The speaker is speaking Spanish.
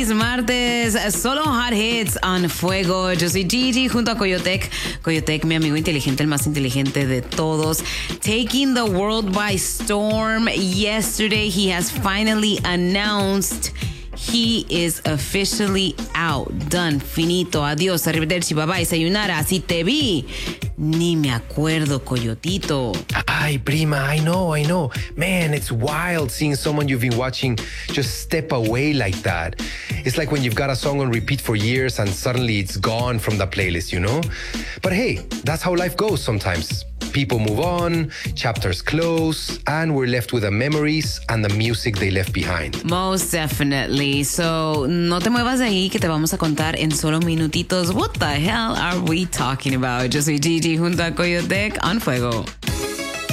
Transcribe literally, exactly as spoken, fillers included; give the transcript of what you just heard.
Feliz martes, solo hot hits on Fuego. Yo soy Gigi junto a Coyotec. Coyotec, mi amigo inteligente, el más inteligente de todos. Taking the world by storm. Yesterday, he has finally announced he is officially out. Done. Finito. Adiós. Arrivederci. Bye bye. Sayonara. Si te vi. Ni me acuerdo, Coyotito. Ay, prima, I know, I know. Man, it's wild seeing someone you've been watching just step away like that. It's like when you've got a song on repeat for years and suddenly it's gone from the playlist, you know? But hey, that's how life goes sometimes. People move on, chapters close, and we're left with the memories and the music they left behind. Most definitely. So, no te muevas de ahí que te vamos a contar en solo minutitos what the hell are we talking about. Yo soy Gigi junto a Coyotec on Fuego.